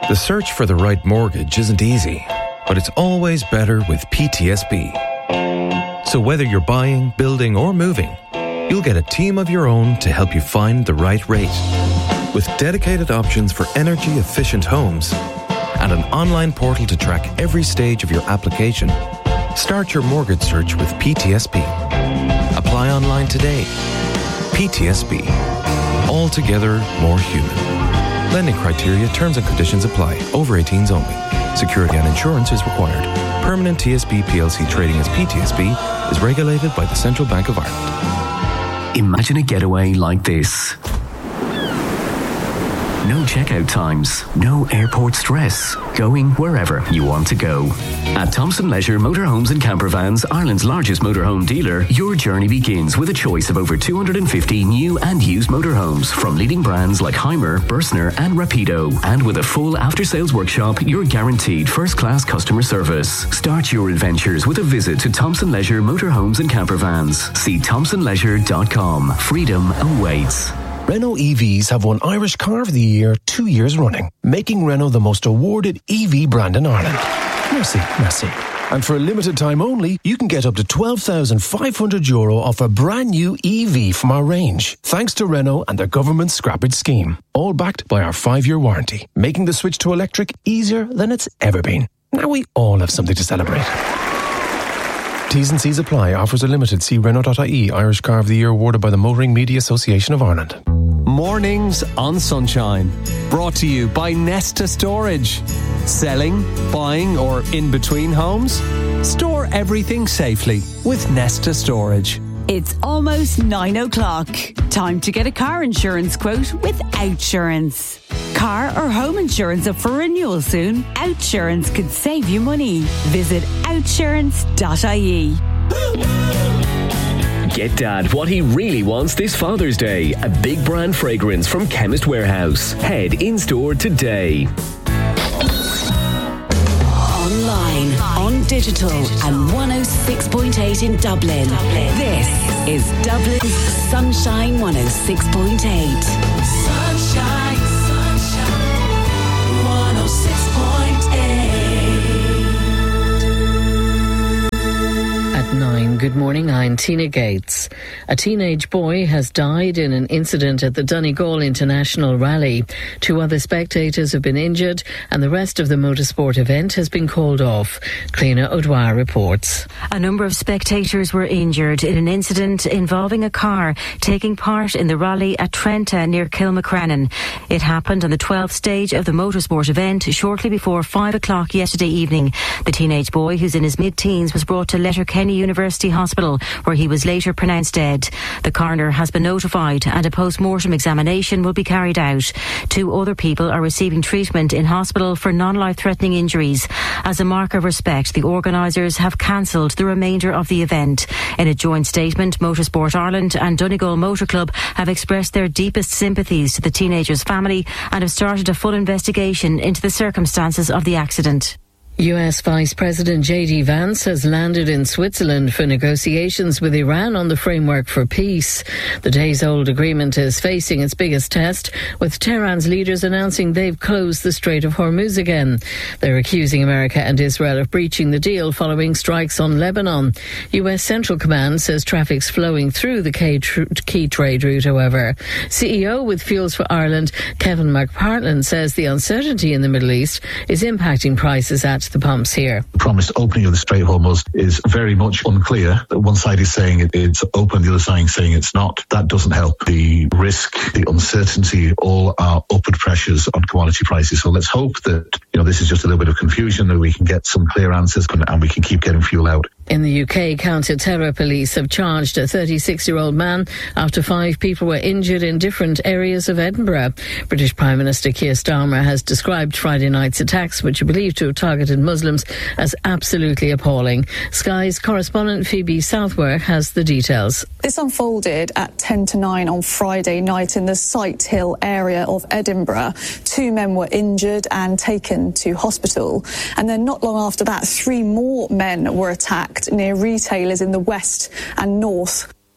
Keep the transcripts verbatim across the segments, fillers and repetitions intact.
The search for the right mortgage isn't easy, but it's always better with P T S B. So whether you're buying, building or moving, you'll get a team of your own to help you find the right rate. With dedicated options for energy-efficient homes and an online portal to track every stage of your application, start your mortgage search with P T S B. Apply online today. P T S B. Altogether more human. Lending criteria, terms and conditions apply. Over eighteens only. Security and insurance is required. Permanent T S B P L C trading as P T S B is regulated by the Central Bank of Ireland. Imagine a getaway like this. No checkout times, no airport stress, going wherever you want to go. At Thompson Leisure Motorhomes and Campervans, Ireland's largest motorhome dealer, your journey begins with a choice of over two hundred fifty new and used motorhomes from leading brands like Heimer, Bursner and Rapido. And with a full after-sales workshop, you're guaranteed first-class customer service. Start your adventures with a visit to Thompson Leisure Motorhomes and Campervans. See thompson leisure dot com. Freedom awaits. Renault E Vs have won Irish Car of the Year two years running, making Renault the most awarded E V brand in Ireland. Merci, merci. And for a limited time only, you can get up to twelve thousand five hundred euro off a brand new E V from our range, thanks to Renault and their government scrappage scheme. All backed by our five-year warranty, making the switch to electric easier than it's ever been. Now we all have something to celebrate. T's and C's apply. Offers are limited. See Renault dot I E. Irish Car of the Year awarded by the Motoring Media Association of Ireland. Mornings on Sunshine. Brought to you by Nesta Storage. Selling, buying or in between homes? Store everything safely with Nesta Storage. It's almost nine o'clock. Time to get a car insurance quote with Outsurance. Car or home insurance up for renewal soon? Outsurance could save you money. Visit outsurance dot I E. Get Dad what he really wants this Father's Day. A big brand fragrance from Chemist Warehouse. Head in-store today. Online, on digital and one oh six point eight in Dublin. Dublin. This is Dublin's Sunshine one oh six point eight. Sunshine, sunshine, one oh six point eight. At nine, good morning, I'm Tina Gates. A teenage boy has died in an incident at the Donegal International Rally. Two other spectators have been injured and the rest of the motorsport event has been called off. Cliona O'Dwyer reports. A number of spectators were injured in an incident involving a car taking part in the rally at Trenta near Kilmacrennan. It happened on the twelfth stage of the motorsport event shortly before five o'clock yesterday evening. The teenage boy, who's in his mid-teens, was brought to Letterkenny University Hospital, where he was later pronounced dead. The coroner has been notified and a post-mortem examination will be carried out. Two other people are receiving treatment in hospital for non-life-threatening injuries. As a mark of respect, the organisers have cancelled the remainder of the event. In a joint statement, Motorsport Ireland and Donegal Motor Club have expressed their deepest sympathies to the teenager's family and have started a full investigation into the circumstances of the accident. U S Vice President J D Vance has landed in Switzerland for negotiations with Iran on the framework for peace. The days-old agreement is facing its biggest test, with Tehran's leaders announcing they've closed the Strait of Hormuz again. They're accusing America and Israel of breaching the deal following strikes on Lebanon. U S Central Command says traffic's flowing through the key, tr- key trade route, however. C E O with Fuels for Ireland, Kevin McPartland, says the uncertainty in the Middle East is impacting prices at the pumps here. The promised opening of the Strait of Hormuz is very much unclear. One side is saying it, it's open, the other side is saying it's not. That doesn't help. The risk, the uncertainty, all are upward pressures on commodity prices. So let's hope that, you know, this is just a little bit of confusion, that we can get some clear answers and, and we can keep getting fuel out. In the U K, County Terror police have charged a thirty-six-year-old man after five people were injured in different areas of Edinburgh. British Prime Minister Keir Starmer has described Friday night's attacks, which are believed to have targeted Muslims, as absolutely appalling. Sky's correspondent Phoebe Southworth has the details. This unfolded at ten to nine on Friday night in the Sighthill area of Edinburgh. Two men were injured and taken to hospital. And then not long after that, three more men were attacked near retailers in the west and north.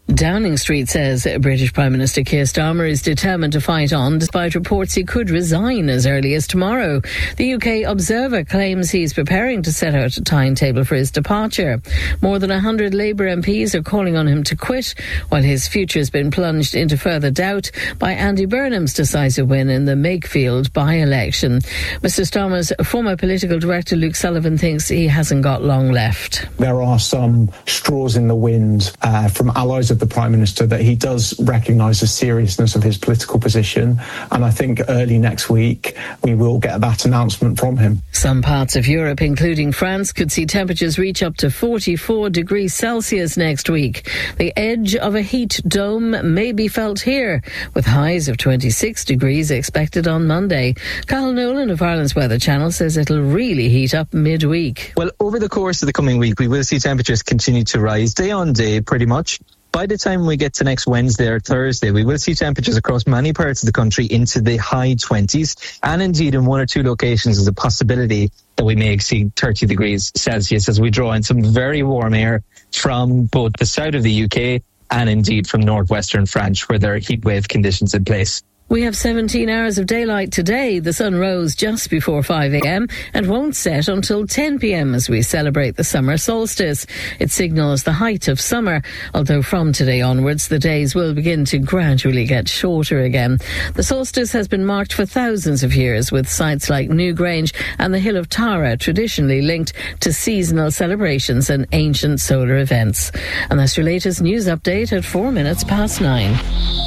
Downing Street says British Prime Minister Keir Starmer is determined to fight on despite reports he could resign as early as tomorrow. The U K Observer claims he's preparing to set out a timetable for his departure. More than one hundred Labour M Ps are calling on him to quit, while his future has been plunged into further doubt by Andy Burnham's decisive win in the Makefield by-election. Mr Starmer's former political director Luke Sullivan thinks he hasn't got long left. There are some straws in the wind uh, from allies of the Prime Minister that he does recognise the seriousness of his political position, and I think early next week we will get that announcement from him. Some parts of Europe, including France, could see temperatures reach up to forty-four degrees Celsius next week. The edge of a heat dome may be felt here, with highs of twenty-six degrees expected on Monday. Carl Nolan of Ireland's Weather Channel says it'll really heat up midweek. Well, over the course of the coming week, we will see temperatures continue to rise day on day, pretty much. By the time we get to next Wednesday or Thursday, we will see temperatures across many parts of the country into the high twenties. And indeed, in one or two locations, there's a possibility that we may exceed thirty degrees Celsius as we draw in some very warm air from both the south of the U K and indeed from northwestern France, where there are heat wave conditions in place. We have seventeen hours of daylight today. The sun rose just before five a.m. and won't set until ten p.m. as we celebrate the summer solstice. It signals the height of summer, although from today onwards the days will begin to gradually get shorter again. The solstice has been marked for thousands of years, with sites like Newgrange and the Hill of Tara traditionally linked to seasonal celebrations and ancient solar events. And that's your latest news update at four minutes past nine.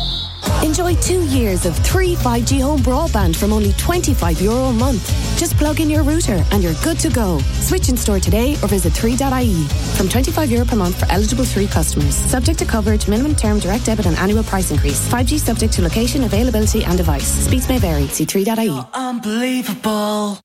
Enjoy two years of three five G home broadband from only twenty-five euro a month. Just plug in your router and you're good to go. Switch in store today or visit three dot I E. From twenty-five euro per month for eligible three customers. Subject to coverage, minimum term, direct debit and annual price increase. five G subject to location, availability and device. Speeds may vary. See three dot I E. Unbelievable.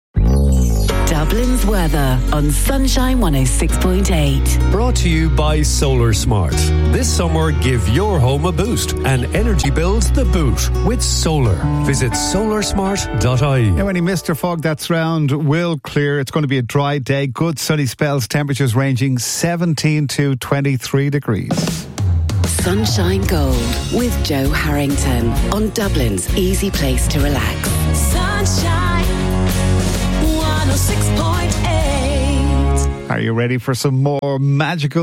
Dublin's weather on Sunshine one oh six point eight. Brought to you by Solar Smart. This summer, give your home a boost and energy bills the boot with solar. Visit solar smart dot I E. Now, any mist or fog that's round will clear. It's going to be a dry day. Good sunny spells. Temperatures ranging seventeen to twenty-three degrees. Sunshine Gold with Joe Harrington on Dublin's easy place to relax. Sunshine one oh six point eight. Are you ready for some more magical